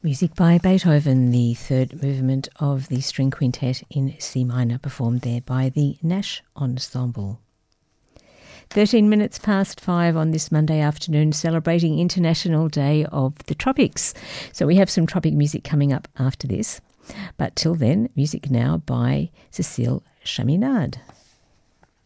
Music by Beethoven, the third movement of the string quintet in C minor, performed there by the Nash Ensemble. 13 minutes past 5 on this Monday afternoon, celebrating International Day of the Tropics. So we have some tropic music coming up after this. But till then, music now by Cécile Chaminade.